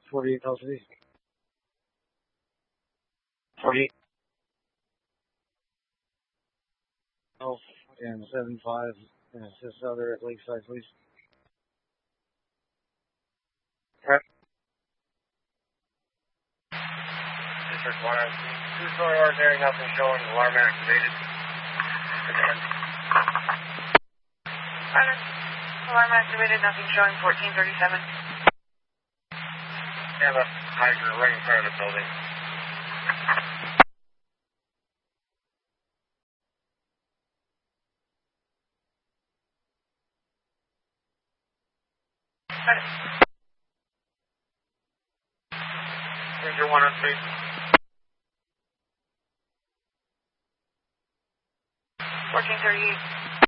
48 Southeast. 48 South and 75 and assist other at Lakeside, please. Prep. District 1, two-story ordinary, nothing showing, alarm activated. Alarm activated, nothing showing, 1437. And a hydrant right in front of the building. Ranger 1 on 3. 1438.